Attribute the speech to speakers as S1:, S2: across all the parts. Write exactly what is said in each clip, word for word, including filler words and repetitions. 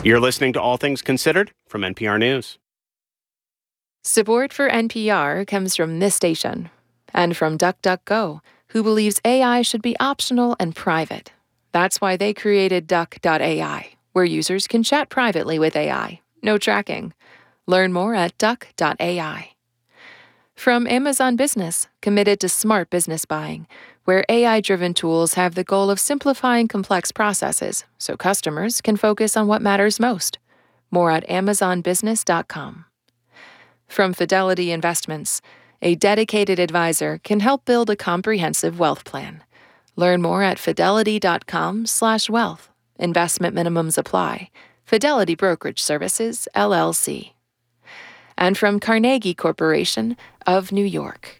S1: You're listening to All Things Considered from N P R News.
S2: Support for N P R comes from this station and from DuckDuckGo, who believes A I should be optional and private. That's why they created Duck dot A I, where users can chat privately with A I. No tracking. Learn more at Duck dot A I. From Amazon Business, committed to smart business buying, where A I-driven tools have the goal of simplifying complex processes so customers can focus on what matters most. More at amazon business dot com. From Fidelity Investments, a dedicated advisor can help build a comprehensive wealth plan. Learn more at fidelity dot com slash wealth. Investment minimums apply. Fidelity Brokerage Services, L L C. And from Carnegie Corporation of New York.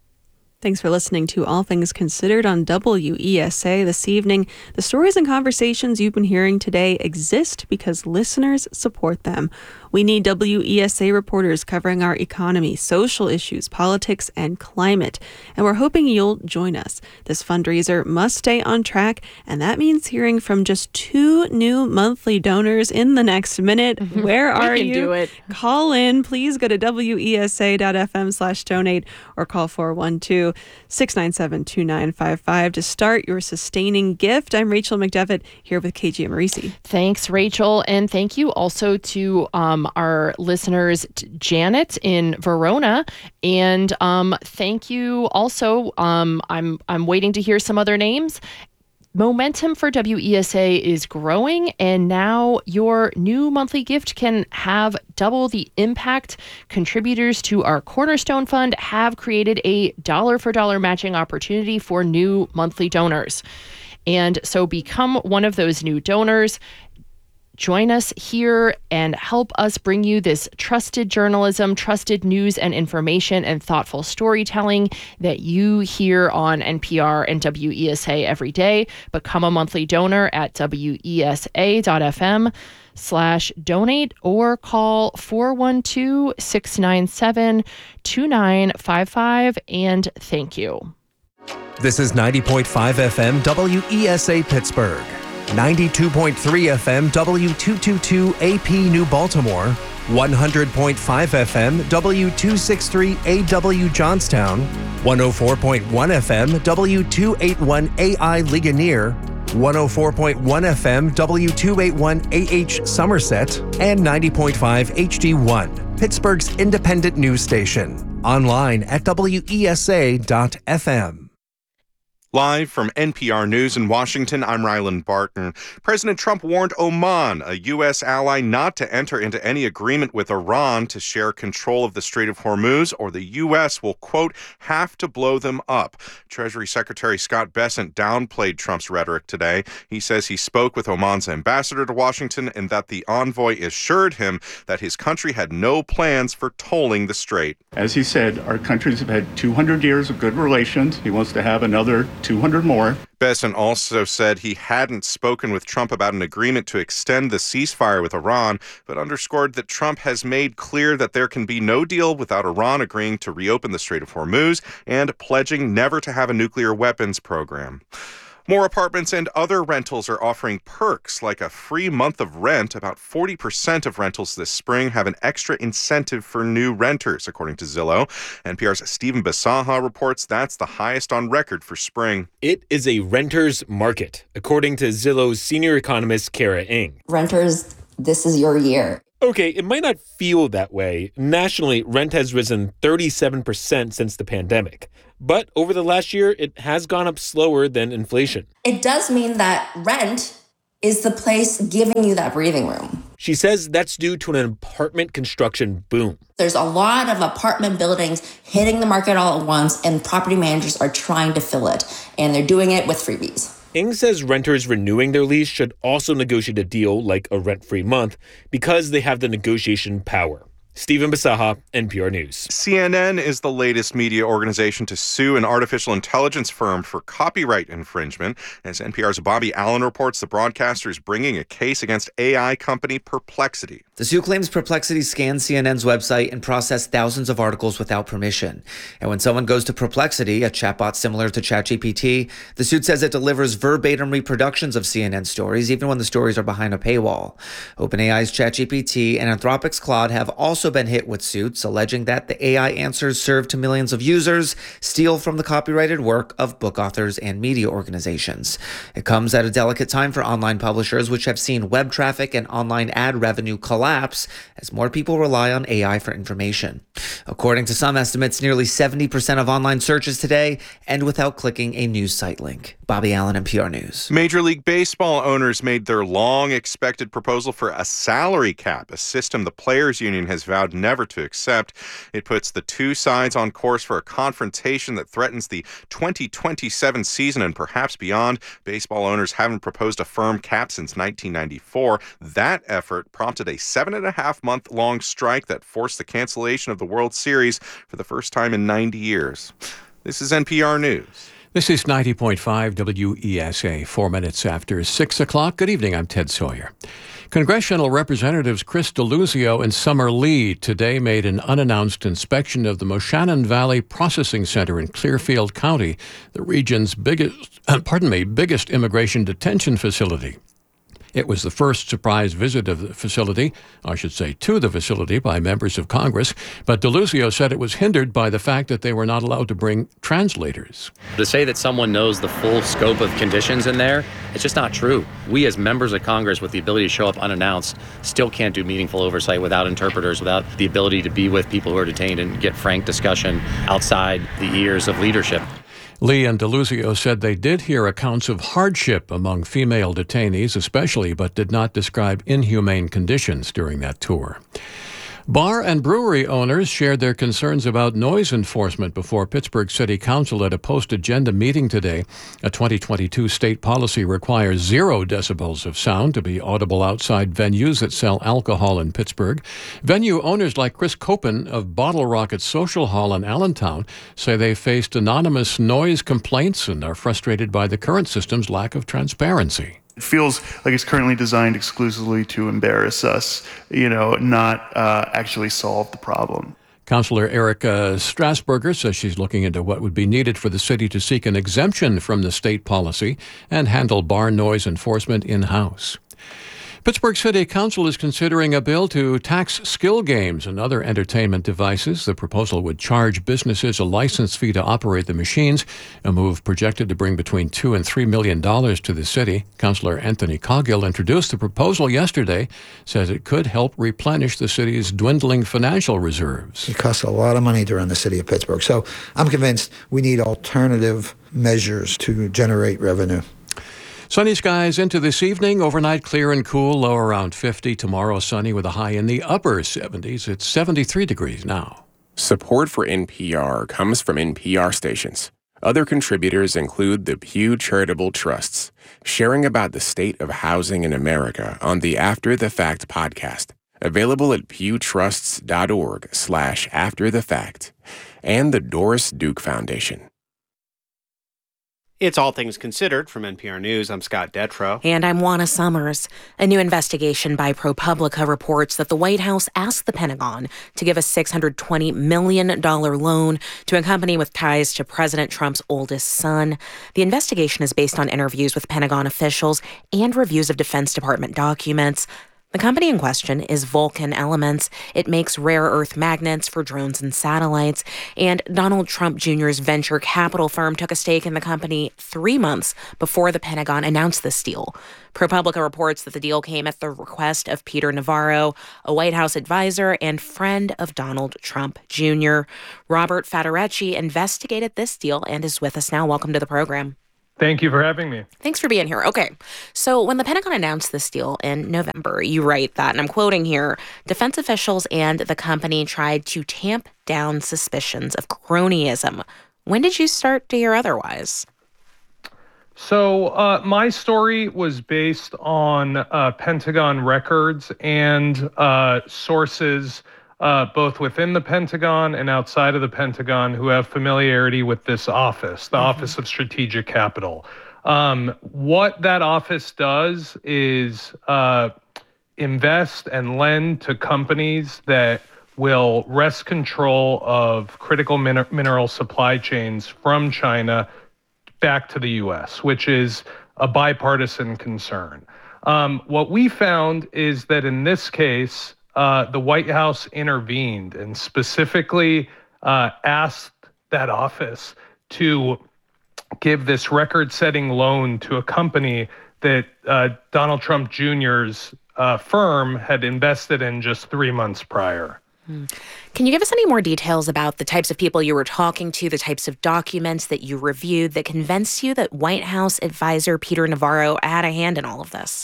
S3: Thanks for listening to All Things Considered on W E S A this evening. The stories and conversations you've been hearing today exist because listeners support them. We need W E S A reporters covering our economy, social issues, politics, and climate. And we're hoping you'll join us. This fundraiser must stay on track, and that means hearing from just two new monthly donors in the next minute. Mm-hmm. Where are
S2: we can
S3: you?
S2: Do it.
S3: Call in. Please go to W E S A dot F M slash donate or call four one two, six nine seven, two nine five five to start your sustaining gift. I'm Rachel McDevitt here with K G Marisi.
S4: Thanks, Rachel. And thank you also to um, our listeners, Janet in Verona. And um, thank you also. Um, I'm I'm waiting to hear some other names. Momentum for W E S A is growing, and now your new monthly gift can have double the impact. Contributors to our Cornerstone Fund have created a dollar-for-dollar matching opportunity for new monthly donors. And so become one of those new donors. Join us here and help us bring you this trusted journalism, trusted news and information, and thoughtful storytelling that you hear on N P R and W E S A every day. Become a monthly donor at W E S A dot F M slash donate or call four one two, six nine seven, two nine five five. And thank you.
S5: This is ninety point five F M W E S A Pittsburgh. ninety-two point three F M W two twenty-two A P New Baltimore, one hundred point five F M W two sixty-three A W Johnstown, one oh four point one F M W two eighty-one A I Ligonier, one oh four point one F M W two eighty-one A H Somerset, and ninety point five H D one, Pittsburgh's independent news station. Online at W E S A dot F M.
S6: Live from N P R News in Washington, I'm Ryland Barton. President Trump warned Oman, a U S ally, not to enter into any agreement with Iran to share control of the Strait of Hormuz, or the U S will, quote, have to blow them up. Treasury Secretary Scott Bessent downplayed Trump's rhetoric today. He says he spoke with Oman's ambassador to Washington and that the envoy assured him that his country had no plans for tolling the strait.
S7: As he said, our countries have had two hundred years of good relations. He wants to have another two hundred more.
S6: Bessent also said he hadn't spoken with Trump about an agreement to extend the ceasefire with Iran, but underscored that Trump has made clear that there can be no deal without Iran agreeing to reopen the Strait of Hormuz and pledging never to have a nuclear weapons program. More apartments and other rentals are offering perks like a free month of rent. About forty percent of rentals this spring have an extra incentive for new renters, according to Zillow. N P R's Stephen Basaha reports that's the highest on record for spring.
S8: It is a renter's market, according to Zillow's senior economist, Kara Ng.
S9: Renters, this is your year.
S8: Okay, it might not feel that way. Nationally, rent has risen thirty-seven percent since the pandemic. But over the last year, it has gone up slower than inflation.
S9: It does mean that rent is the place giving you that breathing room.
S8: She says that's due to an apartment construction boom.
S9: There's a lot of apartment buildings hitting the market all at once, and property managers are trying to fill it, and they're doing it with freebies.
S8: Ng says renters renewing their lease should also negotiate a deal like a rent-free month because they have the negotiation power. Stephen Basaha, N P R News.
S6: C N N is the latest media organization to sue an artificial intelligence firm for copyright infringement. As N P R's Bobby Allen reports, the broadcaster is bringing a case against A I company Perplexity.
S10: The suit claims Perplexity scanned C N N's website and processed thousands of articles without permission. And when someone goes to Perplexity, a chatbot similar to ChatGPT, the suit says it delivers verbatim reproductions of C N N stories, even when the stories are behind a paywall. OpenAI's ChatGPT and Anthropic's Claude have also been hit with suits alleging that the A I answers served to millions of users steal from the copyrighted work of book authors and media organizations. It comes at a delicate time for online publishers, which have seen web traffic and online ad revenue collapse as more people rely on A I for information. According to some estimates, nearly seventy percent of online searches today end without clicking a news site link. Bobby Allen, N P R News.
S6: Major League Baseball owners made their long-expected proposal for a salary cap, a system the players' union has vowed never to accept. It puts the two sides on course for a confrontation that threatens the twenty twenty-seven season and perhaps beyond. Baseball owners haven't proposed a firm cap since nineteen ninety-four. That effort prompted a seven and a half month long strike that forced the cancellation of the World Series for the first time in ninety years. This is N P R News.
S11: This is ninety point five W E S A, four minutes after six o'clock. Good evening, I'm Ted Sawyer. Congressional Representatives Chris Deluzio and Summer Lee today made an unannounced inspection of the Moshannon Valley Processing Center in Clearfield County, the region's biggest, uh, pardon me, biggest immigration detention facility. It was the first surprise visit of the facility, I should say to the facility, by members of Congress, but Deluzio said it was hindered by the fact that they were not allowed to bring translators.
S12: To say that someone knows the full scope of conditions in there, it's just not true. We as members of Congress with the ability to show up unannounced still can't do meaningful oversight without interpreters, without the ability to be with people who are detained and get frank discussion outside the ears of leadership.
S11: Lee and Deluzio said they did hear accounts of hardship among female detainees especially, but did not describe inhumane conditions during that tour. Bar and brewery owners shared their concerns about noise enforcement before Pittsburgh City Council at a post-agenda meeting today. A twenty twenty-two state policy requires zero decibels of sound to be audible outside venues that sell alcohol in Pittsburgh. Venue owners like Chris Copen of Bottle Rocket Social Hall in Allentown say they faced anonymous noise complaints and are frustrated by the current system's lack of transparency.
S13: It feels like it's currently designed exclusively to embarrass us, you know, not uh, actually solve the problem.
S11: Councillor Erica Strasburger says she's looking into what would be needed for the city to seek an exemption from the state policy and handle bar noise enforcement in-house. Pittsburgh City Council is considering a bill to tax skill games and other entertainment devices. The proposal would charge businesses a license fee to operate the machines, a move projected to bring between two and three million dollars to the city. Councillor Anthony Coggill introduced the proposal yesterday, says it could help replenish the city's dwindling financial reserves.
S14: It costs a lot of money to run the city of Pittsburgh, so I'm convinced we need alternative measures to generate revenue.
S11: Sunny skies into this evening. Overnight clear and cool, low around fifty. Tomorrow sunny with a high in the upper seventies. It's seventy-three degrees now.
S15: Support for N P R comes from N P R stations. Other contributors include the Pew Charitable Trusts, sharing about the state of housing in America on the After the Fact podcast, available at pewtrusts.org slash after the fact, and the Doris Duke Foundation.
S1: It's All Things Considered from N P R News. I'm Scott Detrow.
S16: And I'm Juana Summers. A new investigation by ProPublica reports that the White House asked the Pentagon to give a six hundred twenty million dollars loan to a company with ties to President Trump's oldest son. The investigation is based on interviews with Pentagon officials and reviews of Defense Department documents. The company in question is Vulcan Elements. It makes rare earth magnets for drones and satellites. And Donald Trump Junior's venture capital firm took a stake in the company three months before the Pentagon announced this deal. ProPublica reports that the deal came at the request of Peter Navarro, a White House advisor and friend of Donald Trump Junior Robert Federecci investigated this deal and is with us now. Welcome to the program.
S17: Thank you for having me.
S16: Thanks for being here. Okay, so when the Pentagon announced this deal in November, you write that, and I'm quoting here, defense officials and the company tried to tamp down suspicions of cronyism. When did you start to hear otherwise?
S17: So uh, my story was based on uh, Pentagon records and uh, sources uh, both within the Pentagon and outside of the Pentagon, who have familiarity with this office, the mm-hmm. Office of Strategic Capital. Um, what that office does is uh, invest and lend to companies that will wrest control of critical min- mineral supply chains from China back to the U S, which is a bipartisan concern. Um, what we found is that in this case, uh, the White House intervened and specifically uh, asked that office to give this record-setting loan to a company that uh, Donald Trump Junior's uh, firm had invested in just three months prior.
S16: Can you give us any more details about the types of people you were talking to, the types of documents that you reviewed that convinced you that White House advisor Peter Navarro had a hand in all of this?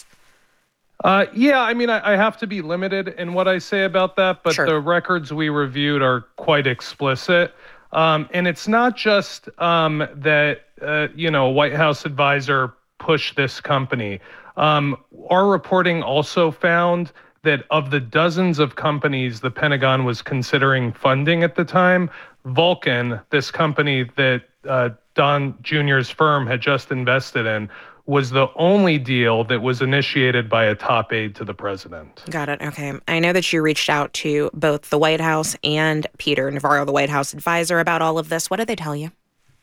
S17: Uh, yeah, I mean, I, I have to be limited in what I say about that, but sure. The records we reviewed are quite explicit. Um, and it's not just um, that, uh, you know, a White House advisor pushed this company. Um, our reporting also found that of the dozens of companies the Pentagon was considering funding at the time, Vulcan, this company that uh, Don Junior's firm had just invested in, was the only deal that was initiated by a top aide to the president.
S16: Got it. Okay. I know that you reached out to both the White House and Peter Navarro, the White House advisor, about all of this. What did they tell you?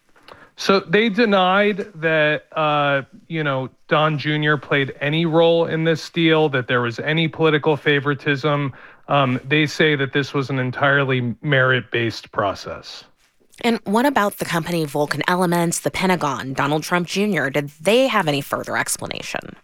S17: So they denied that, uh, you know, Don Junior played any role in this deal, that there was any political favoritism. Um, they say that this was an entirely merit-based process.
S16: And what about the company Vulcan Elements, the Pentagon, Donald Trump Junior? Did they have any further explanation?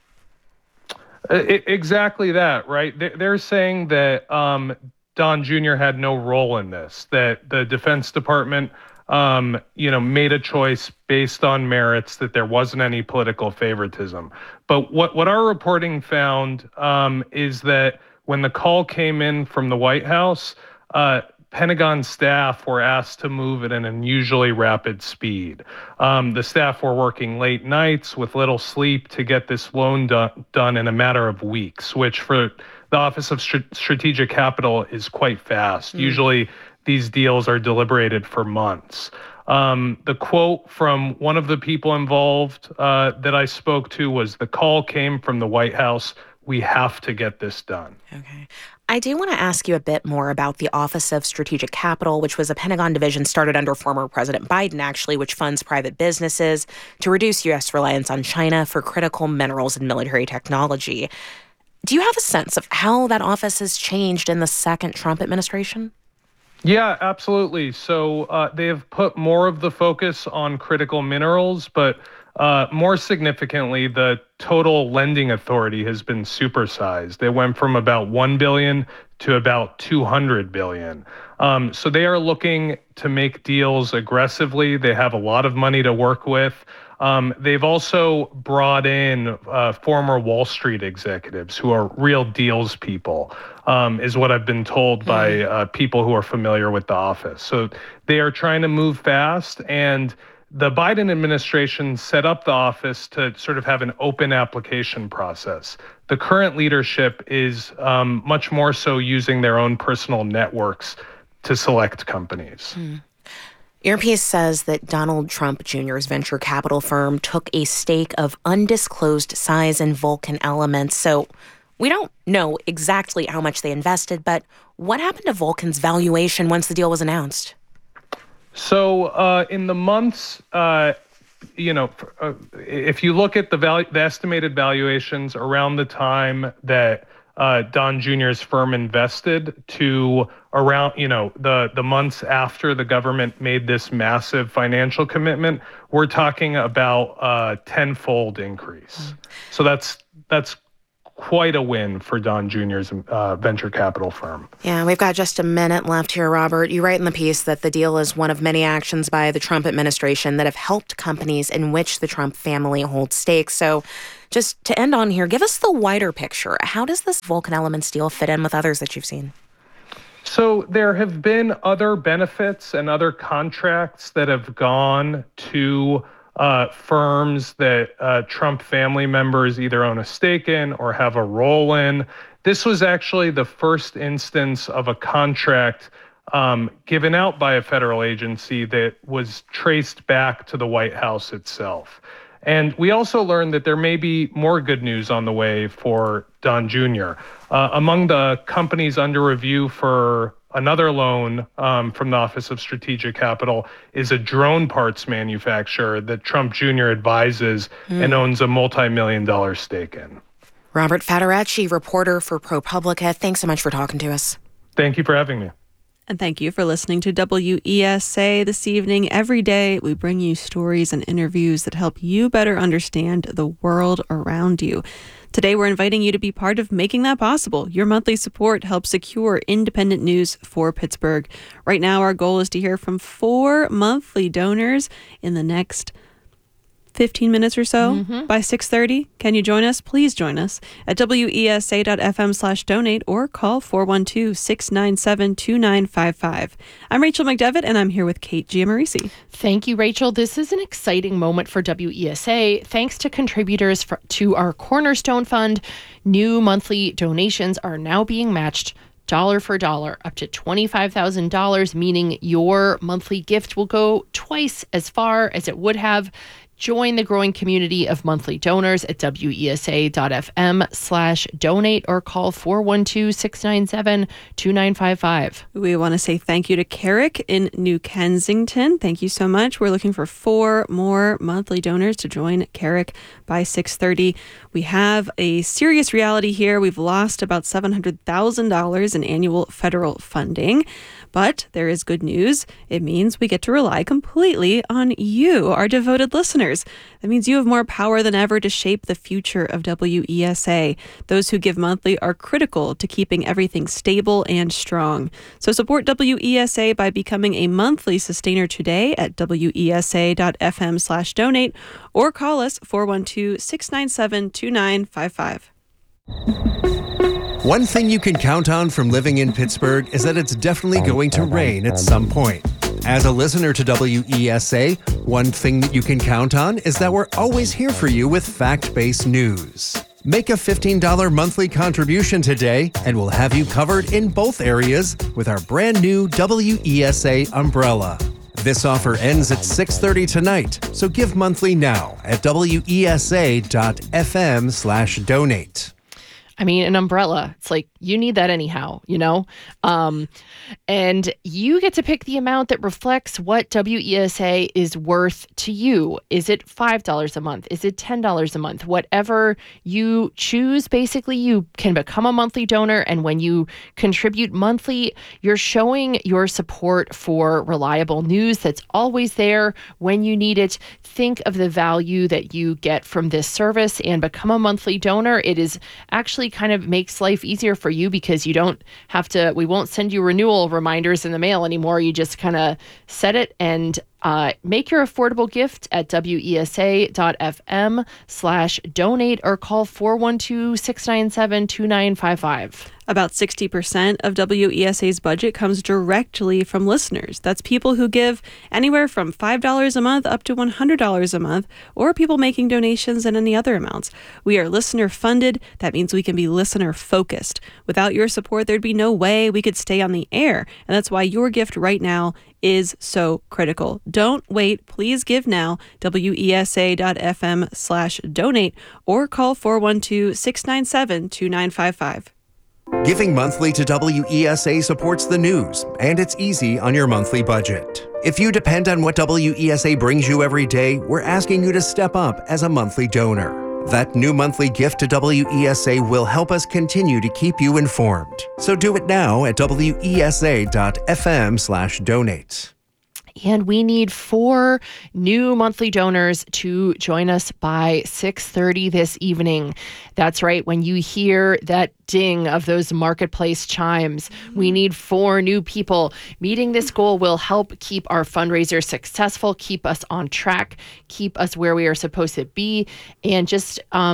S17: Uh, it, exactly that, right? They're saying that um, Don Junior had no role in this, that the Defense Department Um, you know, made a choice based on merits, that there wasn't any political favoritism. But what, what our reporting found um, is that when the call came in from the White House, uh, Pentagon staff were asked to move at an unusually rapid speed. Um, the staff were working late nights with little sleep to get this loan do- done in a matter of weeks, which for the Office of Str- Strategic Capital is quite fast. Mm. Usually these deals are deliberated for months. Um, the quote from one of the people involved uh, that I spoke to was, "The call came from the White House. We have to get this done."
S16: Okay. I do want to ask you a bit more about the Office of Strategic Capital, which was a Pentagon division started under former President Biden, actually, which funds private businesses to reduce U S reliance on China for critical minerals and military technology. Do you have a sense of how that office has changed in the second Trump administration?
S17: Yeah, absolutely. So uh, they have put more of the focus on critical minerals, but uh, more significantly, the total lending authority has been supersized. It went from about one billion dollars to about two hundred billion dollars. Um, so they are looking to make deals aggressively. They have a lot of money to work with. Um, they've also brought in uh, former Wall Street executives who are real deals people, um, is what I've been told by uh, people who are familiar with the office. So they are trying to move fast, and the Biden administration set up the office to sort of have an open application process. The current leadership is um, much more so using their own personal networks to select companies.
S16: Hmm. Your piece says that Donald Trump Junior's venture capital firm took a stake of undisclosed size in Vulcan Elements. So we don't know exactly how much they invested, but what happened to Vulcan's valuation once the deal was announced?
S17: So uh, in the months, uh, you know, uh, if you look at the, value, the estimated valuations around the time that Uh, Don Junior's firm invested to around, you know, the, the months after the government made this massive financial commitment, we're talking about a tenfold increase. Mm. So that's that's quite a win for Don Junior's uh, venture capital firm.
S16: Yeah, we've got just a minute left here, Robert. You write in the piece that the deal is one of many actions by the Trump administration that have helped companies in which the Trump family holds stakes. So just to end on here, give us the wider picture. How does this Vulcan Elements deal fit in with others that you've seen?
S17: So there have been other benefits and other contracts that have gone to uh, firms that uh, Trump family members either own a stake in or have a role in. This was actually the first instance of a contract um, given out by a federal agency that was traced back to the White House itself. And we also learned that there may be more good news on the way for Don Junior Uh, among the companies under review for another loan um, from the Office of Strategic Capital is a drone parts manufacturer that Trump Junior advises mm. and owns a multi-million dollar stake in.
S16: Robert Federacci, reporter for ProPublica, thanks so much for talking to us.
S17: Thank you for having me.
S3: And thank you for listening to W E S A this evening. Every day, we bring you stories and interviews that help you better understand the world around you. Today, we're inviting you to be part of making that possible. Your monthly support helps secure independent news for Pittsburgh. Right now, our goal is to hear from four monthly donors in the next fifteen minutes or so. Mm-hmm. By six thirty. Can you join us? Please join us at W E S A dot F M slash donate or call four one two, six nine seven, two nine five five. I'm Rachel McDevitt, and I'm here with Kate Giammarisi.
S4: Thank you, Rachel. This is an exciting moment for W E S A. Thanks to contributors for, to our Cornerstone Fund, new monthly donations are now being matched dollar for dollar, up to twenty-five thousand dollars, meaning your monthly gift will go twice as far as it would have. Join the growing community of monthly donors at W E S A dot F M slash donate or call four one two, six nine seven, two nine five five.
S3: We want to say thank you to Carrick in New Kensington. Thank you so much. We're looking for four more monthly donors to join Carrick by six thirty. We have a serious reality here. We've lost about seven hundred thousand dollars in annual federal funding. But there is good news. It means we get to rely completely on you, our devoted listeners. That means you have more power than ever to shape the future of W E S A. Those who give monthly are critical to keeping everything stable and strong. So support W E S A by becoming a monthly sustainer today at W E S A dot F M slash donate or call us four one two, six nine seven, two nine five five.
S5: One thing you can count on from living in Pittsburgh is that it's definitely going to rain at some point. As a listener to W E S A, one thing that you can count on is that we're always here for you with fact-based news. Make a fifteen dollars monthly contribution today, and we'll have you covered in both areas with our brand new W E S A umbrella. This offer ends at six thirty tonight, so give monthly now at W E S A dot F M slash donate.
S4: I mean, an umbrella, it's like you need that anyhow, you know? Um, and you get to pick the amount that reflects what W E S A is worth to you. Is it five dollars a month? Is it ten dollars a month? Whatever you choose, basically, you can become a monthly donor. And when you contribute monthly, you're showing your support for reliable news that's always there when you need it. Think of the value that you get from this service and become a monthly donor. It is actually kind of makes life easier for you because you don't have to, we won't send you renewal reminders in the mail anymore. You just kind of set it and uh, make your affordable gift at W E S A dot F M slash donate or call four one two, six nine seven, two nine five five.
S3: About sixty percent of W E S A's budget comes directly from listeners. That's people who give anywhere from five dollars a month up to one hundred dollars a month, or people making donations in any other amounts. We are listener funded. That means we can be listener focused. Without your support, there'd be no way we could stay on the air. And that's why your gift right now is so critical. Don't wait. Please give now. W E S A dot F M slash donate or call four one two, six nine seven, two nine five five.
S5: Giving monthly to W E S A supports the news, and it's easy on your monthly budget. If you depend on what W E S A brings you every day, we're asking you to step up as a monthly donor. That new monthly gift to W E S A will help us continue to keep you informed. So do it now at W E S A dot F M slash donate.
S4: And we need four new monthly donors to join us by six thirty this evening. That's right. When you hear that ding of those marketplace chimes, we need four new people. Meeting this goal will help keep our fundraiser successful, keep us on track, keep us where we are supposed to be, and just um,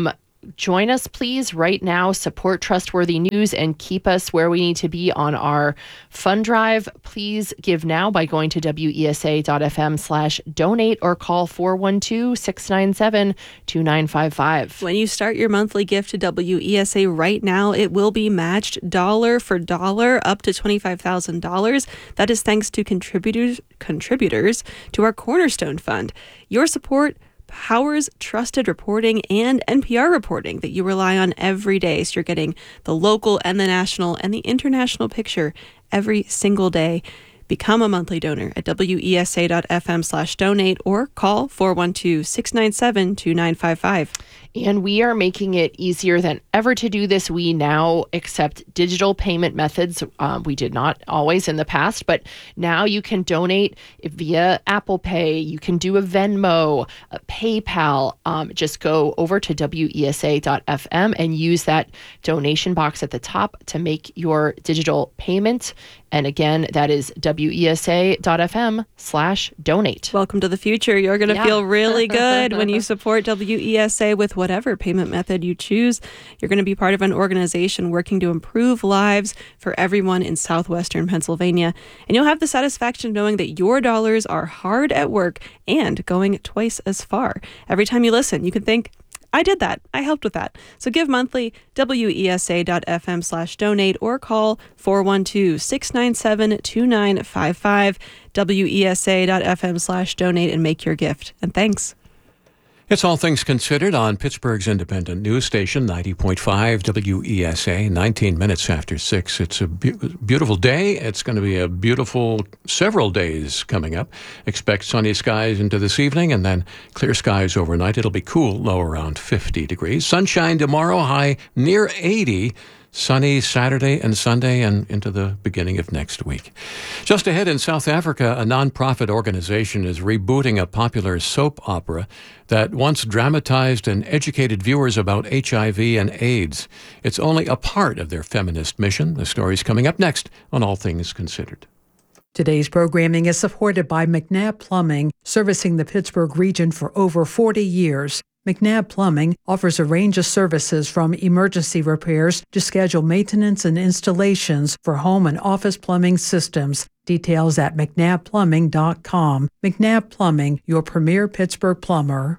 S4: join us, please, right now. Support trustworthy news and keep us where we need to be on our fund drive. Please give now by going to W E S A dot F M slash donate or call four one two, six nine seven, two nine five five.
S3: When you start your monthly gift to W E S A right now, it will be matched dollar for dollar up to twenty-five thousand dollars. That is thanks to contributors contributors to our Cornerstone Fund. Your support powers trusted reporting and N P R reporting that you rely on every day. So you're getting the local and the national and the international picture every single day. Become a monthly donor at W E S A dot F M slash donate or call four one two, six nine seven, two nine five five.
S4: And we are making it easier than ever to do this. We now accept digital payment methods. Um, we did not always in the past, but now you can donate via Apple Pay. You can do a Venmo, a PayPal. Um, just go over to W E S A dot F M and use that donation box at the top to make your digital payment. And again, that is W E S A dot F M slash donate.
S3: Welcome to the future. You're going to
S4: Yeah.
S3: feel really good when you support W E S A with whatever payment method you choose. You're going to be part of an organization working to improve lives for everyone in southwestern Pennsylvania. And you'll have the satisfaction of knowing that your dollars are hard at work and going twice as far. Every time you listen, you can think, I did that. I helped with that. So give monthly, W E S A dot F M slash donate or call four one two, six nine seven, two nine five five, W E S A dot F M slash donate and make your gift. And thanks.
S11: It's All Things Considered on Pittsburgh's independent news station, ninety point five W E S A, nineteen minutes after six. It's a be- beautiful day. It's going to be a beautiful several days coming up. Expect sunny skies into this evening and then clear skies overnight. It'll be cool, low around fifty degrees. Sunshine tomorrow, high near eighty. Sunny Saturday and Sunday and into the beginning of next week. Just ahead in South Africa, a nonprofit organization is rebooting a popular soap opera that once dramatized and educated viewers about H I V and AIDS. It's only a part of their feminist mission. The story's coming up next on All Things Considered.
S18: Today's programming is supported by McNabb Plumbing, servicing the Pittsburgh region for over forty years. McNabb Plumbing offers a range of services from emergency repairs to scheduled maintenance and installations for home and office plumbing systems. Details at mcnabb plumbing dot com. McNabb Plumbing, your premier Pittsburgh plumber.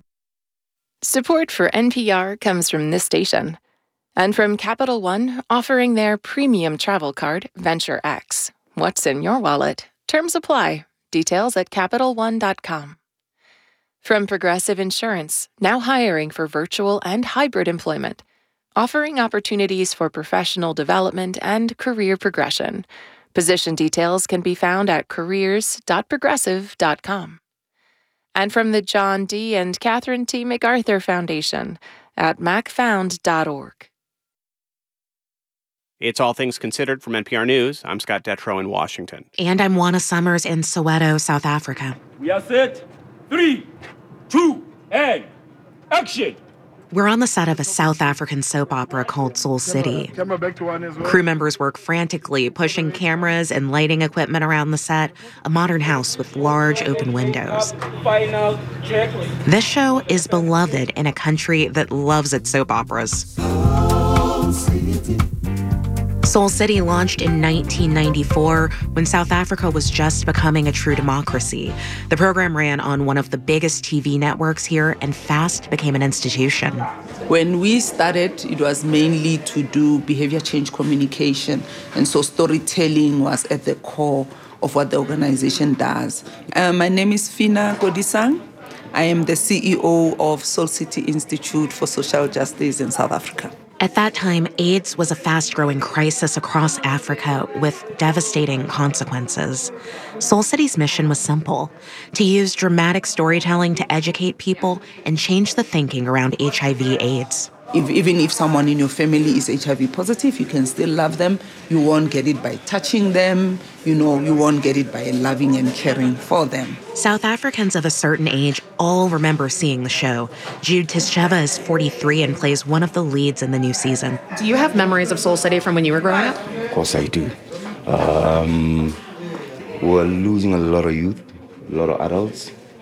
S2: Support for N P R comes from this station and from Capital One, offering their premium travel card, Venture X. What's in your wallet? Terms apply. Details at capital one dot com. From Progressive Insurance, now hiring for virtual and hybrid employment, offering opportunities for professional development and career progression. Position details can be found at careers dot progressive dot com. And from the John D. and Catherine T. MacArthur Foundation at mac found dot org.
S1: It's All Things Considered from N P R News. I'm Scott Detrow in Washington.
S16: And I'm Juana Summers in Soweto, South Africa.
S19: We are set. Three, two, and action!
S16: We're on the set of a South African soap opera called Soul City. Crew members work frantically, pushing cameras and lighting equipment around the set, a modern house with large open windows.
S19: Final check.
S16: This show is beloved in a country that loves its soap operas. Soul City launched in nineteen ninety-four when South Africa was just becoming a true democracy. The program ran on one of the biggest T V networks here and fast became an institution.
S20: When we started, it was mainly to do behavior change communication, and so storytelling was at the core of what the organization does. Uh, my name is Fina Godisang. I am the C E O of Soul City Institute for Social Justice in South Africa.
S16: At that time, AIDS was a fast-growing crisis across Africa with devastating consequences. Soul City's mission was simple: to use dramatic storytelling to educate people and change the thinking around H I V AIDS.
S20: If, even if someone in your family is H I V positive, you can still love them. You won't get it by touching them. You know, you won't get it by loving and caring for them.
S16: South Africans of a certain age all remember seeing the show. Jude Tischeva is forty-three and plays one of the leads in the new season.
S21: Do you have memories of Soul City from when you were growing up?
S22: Of course I do. Um, we're losing a lot of youth, a lot of adults.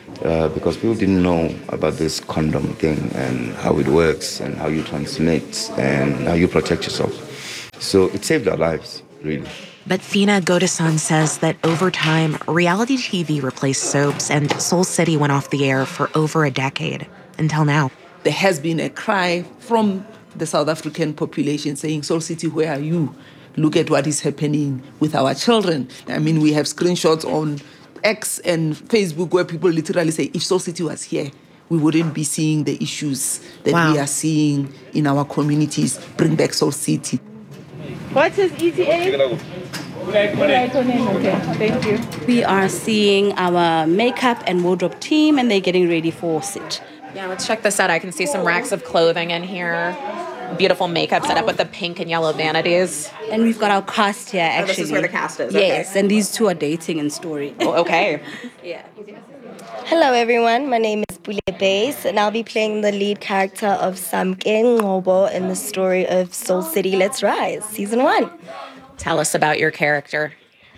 S7: uh, because people didn't know about this condom thing and how it works and how you transmit and how you protect yourself. So it saved our lives, really.
S16: But Fina Godesan says that over time, reality T V replaced soaps and Soul City went off the air for over a decade, until now.
S20: There has been a cry from the South African population saying, Soul City, where are you? Look at what is happening with our children. I mean, we have screenshots on X and Facebook where people literally say, if Soul City was here, we wouldn't be seeing the issues that
S16: Wow.
S20: we are seeing in our communities. Bring back Soul City.
S22: What is E T A? Okay, thank you. We are seeing our makeup and wardrobe team, and they're getting ready for sit.
S21: Yeah, let's check this out. I can see some racks of clothing in here. Beautiful makeup set up with the pink and yellow vanities.
S22: And we've got our cast here, actually.
S21: Oh, this is where the cast is,
S22: Yes,
S21: okay.
S22: and these two are dating in story.
S21: Oh, okay.
S22: Yeah.
S23: Hello everyone, my name is Bule Base and I'll be playing the lead character of Samke Ngobo in the story of Soul City Let's Rise, season one.
S21: Tell us about your character.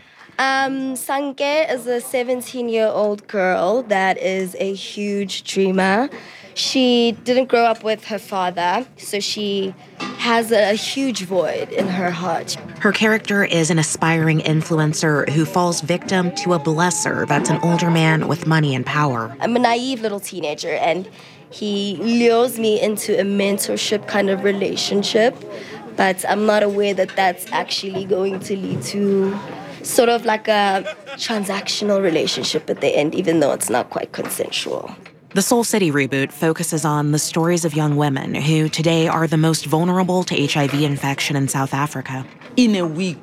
S23: Um, Samke is a seventeen-year-old girl that is a huge dreamer. She didn't grow up with her father, so she has a huge void in her heart.
S16: Her character is an aspiring influencer who falls victim to a blesser that's an older man with money and power.
S23: I'm a naive little teenager, and he lures me into a mentorship kind of relationship, but I'm not aware that that's actually going to lead to sort of like a transactional relationship at the end, even though it's not quite consensual.
S16: The Soul City reboot focuses on the stories of young women who today are the most vulnerable to H I V infection in South Africa.
S20: In a week,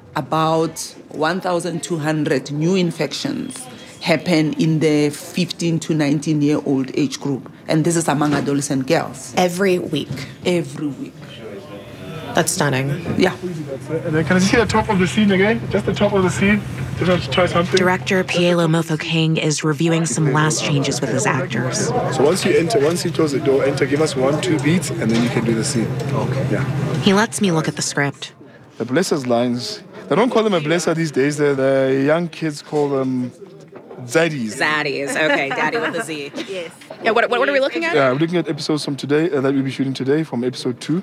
S20: about one thousand two hundred new infections happen in the fifteen to nineteen-year-old age group. And this is among adolescent girls.
S21: Every week?
S20: Every week.
S21: That's stunning.
S20: Yeah.
S24: And then can I see the top of the scene again? Just the top of the scene? Just want to try something.
S16: Director Pielo Mofokeng is reviewing some last changes with his actors.
S24: So once you enter, once you close the door, enter, give us one, two beats, and then you can do the scene. Okay. Yeah.
S16: He lets me look at the script.
S24: The blessers lines, they don't call them a blesser these days. The, the young kids call them zaddies.
S21: Zaddies. Okay, daddy with a Z. Yes. Yeah, what, what, what are we looking at?
S24: Yeah, we're looking at episodes from today uh, that we'll be shooting today, from episode two.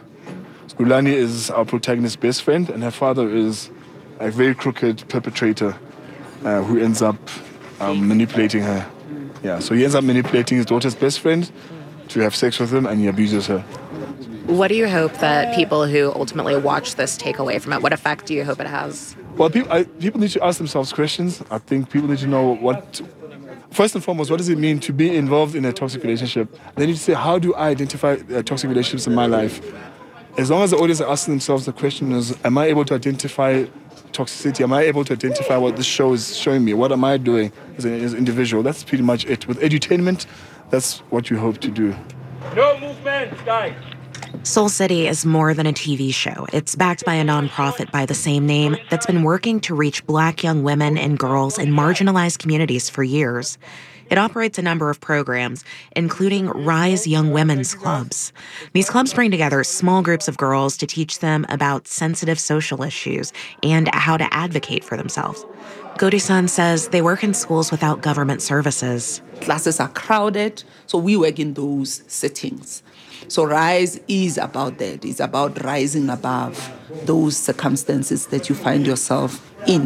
S24: Ulani is our protagonist's best friend, and her father is a very crooked perpetrator uh, who ends up um, manipulating her. Yeah, so he ends up manipulating his daughter's best friend to have sex with him, and he abuses her.
S21: What do you hope that people who ultimately watch this take away from it? What effect do you hope it has?
S24: Well, people, I, people need to ask themselves questions. I think people need to know what, first and foremost, what does it mean to be involved in a toxic relationship? They need to say, how do I identify uh, toxic relationships in my life? As long as the audience are asking themselves the question is, am I able to identify toxicity? Am I able to identify what this show is showing me? What am I doing as an, as an individual? That's pretty much it. With edutainment, that's what you hope to do.
S19: No movement, guys.
S16: Soul City is more than a T V show. It's backed by a nonprofit by the same name that's been working to reach Black young women and girls in marginalized communities for years. It operates a number of programs, including Rise Young Women's Clubs. These clubs bring together small groups of girls to teach them about sensitive social issues and how to advocate for themselves. Godisan says they work in schools without government services.
S20: Classes are crowded, so we work in those settings. So Rise is about that. It's about rising above those circumstances that you find yourself in.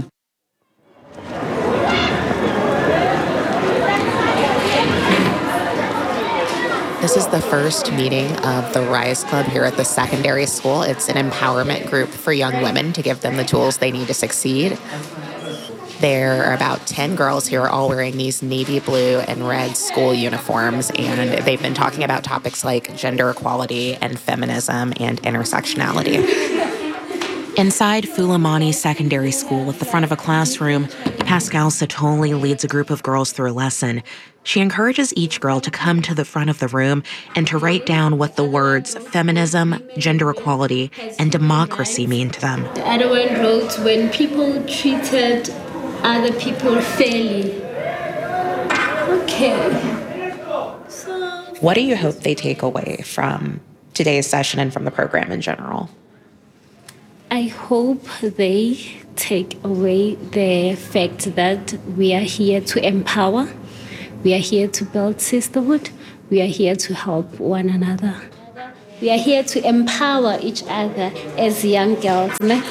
S21: This is the first meeting of the Rise Club here at the secondary school. It's an empowerment group for young women to give them the tools they need to succeed. There are about ten girls here all wearing these navy blue and red school uniforms, and they've been talking about topics like gender equality and feminism and intersectionality.
S16: Inside Fulamani Secondary School, at the front of a classroom, Pascal Satoli leads a group of girls through a lesson. She encourages each girl to come to the front of the room and to write down what the words feminism, gender equality, and democracy mean to them.
S25: The other one wrote, when people treated other people fairly. Okay. So,
S21: What do you hope they take away from today's session and from the program in general?
S25: I hope they take away the fact that we are here to empower. We are here to build sisterhood. We are here to help one another. We are here to empower each other as young girls.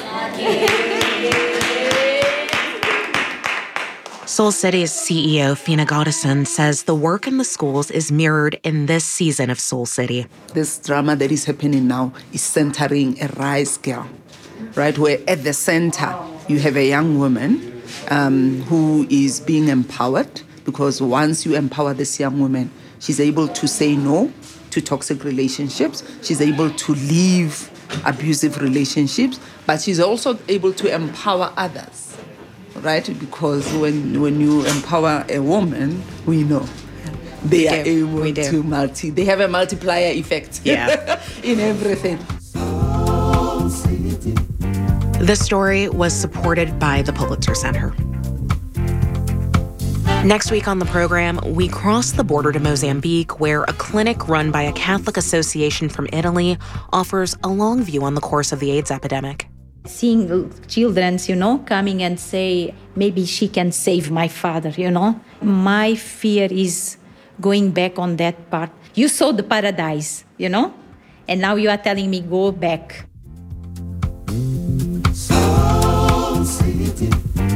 S16: Soul City's C E O, Fina Goddison, says the work in the schools is mirrored in this season of Soul City.
S20: This drama that is happening now is centering a Rise girl, right? Where at the center you have a young woman um, who is being empowered, because once you empower this young woman, she's able to say no to toxic relationships. She's able to leave abusive relationships, but she's also able to empower others, right? Because when when you empower a woman, we know they are able to multi. They have a multiplier effect.
S16: Yeah.
S20: in everything.
S16: This story was supported by the Pulitzer Center. Next week on the program, we cross the border to Mozambique, where a clinic run by a Catholic association from Italy offers a long view on the course of the AIDS epidemic.
S6: Seeing the children, you know, coming and say, maybe she can save my father, you know. My fear is going back on that part. You saw the paradise, you know, and now you are telling me go back.
S8: Soul City.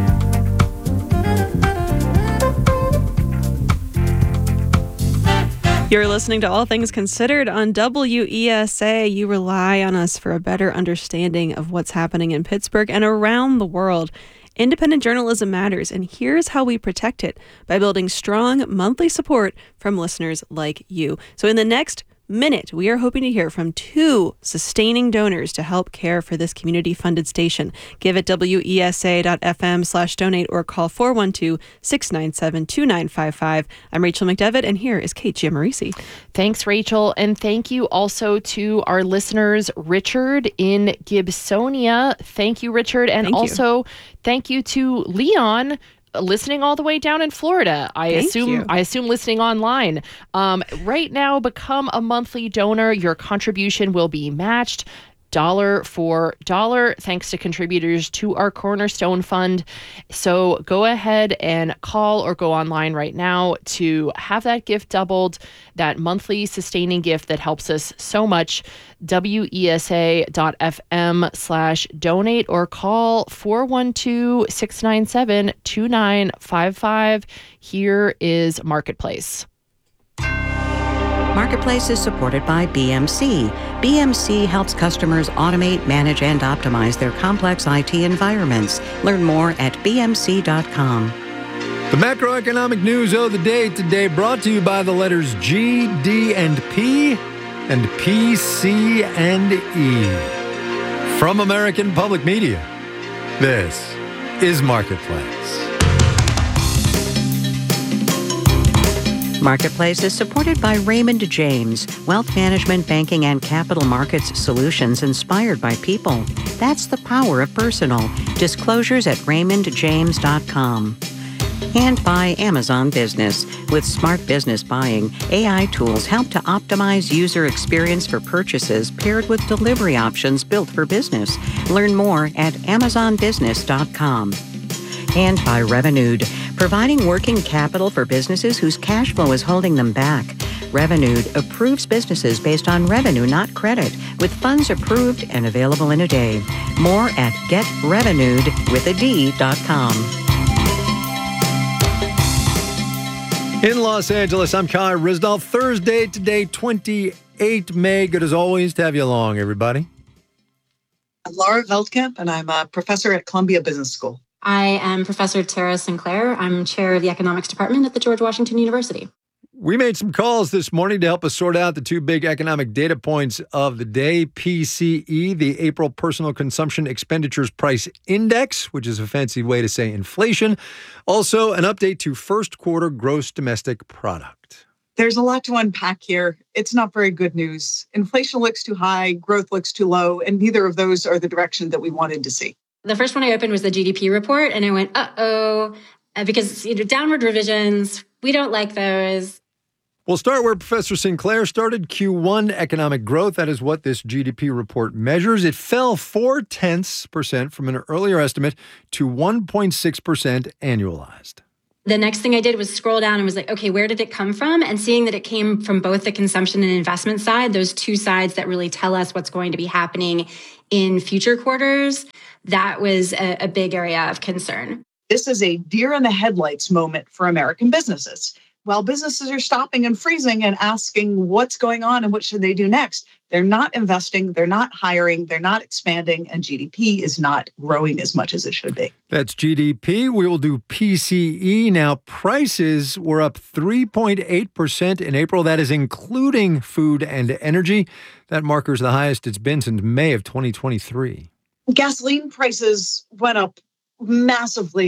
S3: You're listening to All Things Considered on W E S A. You rely on us for a better understanding of what's happening in Pittsburgh and around the world. Independent journalism matters, and here's how we protect it: by building strong monthly support from listeners like you. So in the next minute, we are hoping to hear from two sustaining donors to help care for this community-funded station. Give at W E S A dot F M slash donate or call four one two, six nine seven, two nine five five. I'm Rachel McDevitt, and here is Kate Giammarisi.
S4: Thanks, Rachel. And thank you also to our listeners, Richard in Gibsonia. Thank you, Richard. And
S3: Thank you.
S4: also thank you to Leon, listening all the way down in Florida. I
S3: Thank
S4: assume
S3: you.
S4: I assume listening online. Um, right now, become a monthly donor. Your contribution will be matched dollar for dollar, thanks to contributors to our Cornerstone Fund. So go ahead and call or go online right now to have that gift doubled, that monthly sustaining gift that helps us so much. W E S A dot F M slash donate or call four one two, six nine seven, two nine five five. Here is Marketplace.
S9: Marketplace is supported by B M C. B M C helps customers automate, manage, and optimize their complex I T environments. Learn more at B M C dot com.
S10: The macroeconomic news of the day today brought to you by the letters G, D, and P, and P, C, and E. From American Public Media, this is Marketplace.
S9: Marketplace is supported by Raymond James, wealth management, banking, and capital markets solutions inspired by people. That's the power of personal. Disclosures at raymond james dot com. And by Amazon Business. With smart business buying, A I tools help to optimize user experience for purchases paired with delivery options built for business. Learn more at amazon business dot com. And by Revenued, providing working capital for businesses whose cash flow is holding them back. Revenued approves businesses based on revenue, not credit, with funds approved and available in a day. More at get revenued with a D dot com.
S10: In Los Angeles, I'm Kai Risdall. Thursday today, the twenty-eighth of May. Good as always to have you along, everybody.
S12: I'm Laura Veldkamp, and I'm a professor at Columbia Business School.
S26: I am Professor Tara Sinclair. I'm chair of the economics department at the George Washington University.
S10: We made some calls this morning to help us sort out the two big economic data points of the day. P C E, the April Personal Consumption Expenditures Price Index, which is a fancy way to say inflation. Also, an update to first quarter gross domestic product.
S12: There's a lot to unpack here. It's not very good news. Inflation looks too high, growth looks too low, and neither of those are the direction that we wanted to see.
S26: The first one I opened was the G D P report, and I went, uh-oh, uh, because you know, downward revisions, we don't like those.
S10: We'll start where Professor Sinclair started. Q one economic growth, that is what this G D P report measures. It fell four-tenths percent from an earlier estimate to one point six percent annualized.
S26: The next thing I did was scroll down and was like, okay, where did it come from? And seeing that it came from both the consumption and investment side, those two sides that really tell us what's going to be happening in future quarters, that was a, a big area of concern.
S12: This is a deer in the headlights moment for American businesses. While businesses are stopping and freezing and asking what's going on and what should they do next, they're not investing, they're not hiring, they're not expanding, and G D P is not growing as much as it should be.
S10: That's G D P. We will do P C E. Now, prices were up three point eight percent in April. That is including food and energy. That marker is the highest it's been since May of twenty twenty-three.
S12: Gasoline prices went up massively